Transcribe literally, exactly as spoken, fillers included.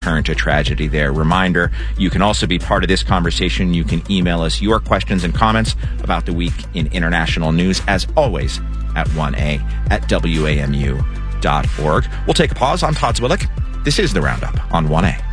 turn to tragedy there. Reminder, you can also be part of this conversation. You can email us your questions and comments about the week in international news, as always, at one a at W A M U dot org. We'll take a pause. I'm Todd Zwillich. This is The Roundup on one A.